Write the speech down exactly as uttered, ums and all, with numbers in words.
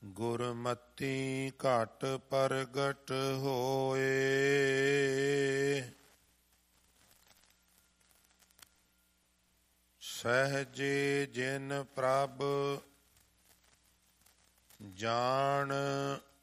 ਗੁਰਮਤੀ ਘਟ ਪ੍ਰਗਟ ਹੋਏ। ਸਹਿਜੇ ਜਿਨ ਪ੍ਰਭ ਜਾਣ